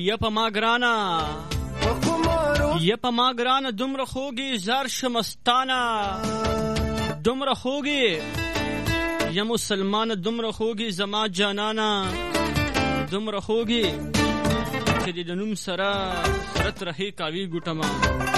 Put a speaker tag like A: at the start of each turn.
A: یا په ما ګرانا یا په ما ګرانا دومره خوږی زار شمستانه دومره خوږی یا مسلمان دومره خوږی زما جانانا دومره خوږی چې د نوم سره سرت رهي کاوی ګټما